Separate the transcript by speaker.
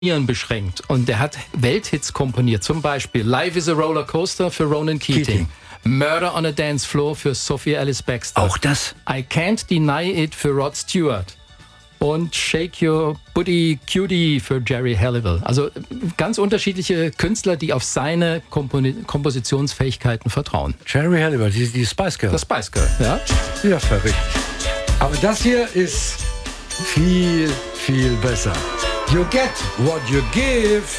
Speaker 1: beschränkt. Und der hat Welthits komponiert. Zum Beispiel Life is a Roller Coaster für Ronan Keating. Murder on a Dance Floor für Sophie Ellis Bextor.
Speaker 2: Auch das?
Speaker 1: I Can't Deny It für Rod Stewart. Und Shake Your Booty Cutie für Jerry Halliwell. Also ganz unterschiedliche Künstler, die auf seine Kompositionsfähigkeiten vertrauen.
Speaker 2: Jerry Halliwell, die Spice Girl.
Speaker 1: Das Spice Girl, ja.
Speaker 2: Ja, verrückt. Aber das hier ist viel, viel besser. You get what you give.